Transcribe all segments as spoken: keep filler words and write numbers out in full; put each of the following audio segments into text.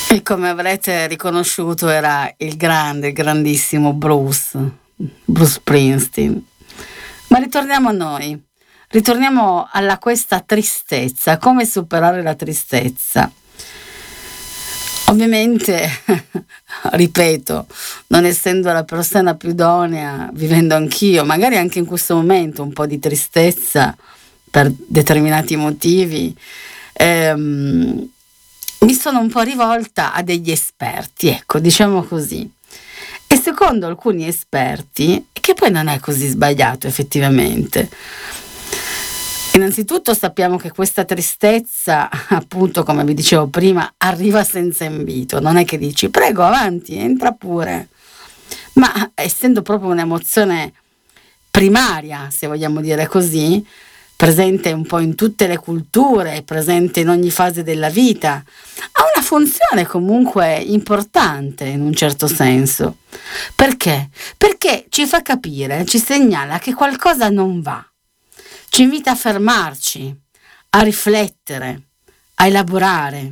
E come avrete riconosciuto era il grande, grandissimo Bruce, Bruce Springsteen. Ma ritorniamo a noi, ritorniamo alla questa tristezza, come superare la tristezza. Ovviamente, ripeto, non essendo la persona più idonea, vivendo anch'io, magari anche in questo momento un po' di tristezza per determinati motivi, ehm, mi sono un po' rivolta a degli esperti, ecco, diciamo così. E secondo alcuni esperti, che poi non è così sbagliato effettivamente, innanzitutto sappiamo che questa tristezza, appunto come vi dicevo prima, arriva senza invito, non è che dici prego avanti, entra pure, ma essendo proprio un'emozione primaria, se vogliamo dire così, presente un po' in tutte le culture, presente in ogni fase della vita, ha una funzione comunque importante in un certo senso. Perché? Perché ci fa capire, ci segnala che qualcosa non va, ci invita a fermarci, a riflettere, a elaborare.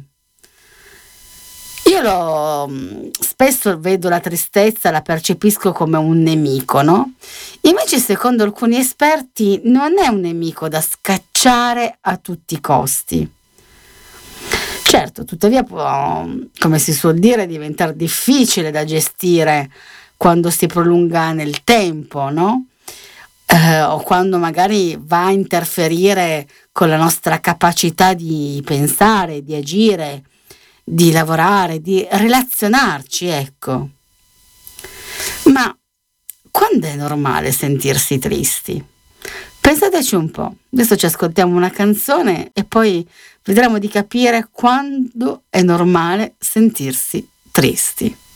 Io lo, spesso vedo la tristezza, la percepisco come un nemico, no? Invece, secondo alcuni esperti, non è un nemico da scacciare a tutti i costi. Certo, tuttavia può, come si suol dire, diventare difficile da gestire quando si prolunga nel tempo, no? Eh, o quando magari va a interferire con la nostra capacità di pensare, di agire, di lavorare, di relazionarci, ecco. Ma quando è normale sentirsi tristi? Pensateci un po'. Adesso ci ascoltiamo una canzone e poi vedremo di capire quando è normale sentirsi tristi.